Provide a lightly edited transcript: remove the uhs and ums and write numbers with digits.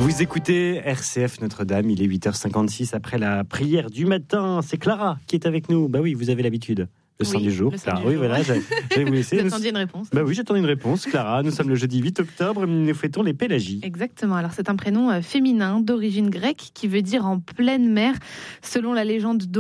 Vous écoutez RCF Notre-Dame, il est 8h56 après la prière du matin. C'est Clara qui est avec nous. Bah oui, vous avez l'habitude. Le sang du jour. Clara. Oui, voilà, j'allais vous laisser. Vous attendiez une réponse. Bah oui, j'attendais une réponse, Clara. Nous sommes le jeudi 8 octobre, nous fêtons les Pélagies. Exactement. Alors c'est un prénom féminin d'origine grecque qui veut dire en pleine mer. Selon la légende